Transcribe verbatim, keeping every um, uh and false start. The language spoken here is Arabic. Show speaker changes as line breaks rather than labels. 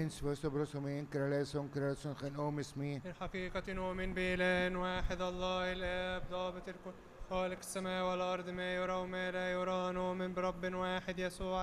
Ens vösterbrössomen kraleson kraleson خنقوم اسمي.
الحقيقة نؤمن بإله واحد الله الآب ضابط الكل خالق السماء والأرض ما يرى وما لا يرى. نؤمن برب واحد يسوع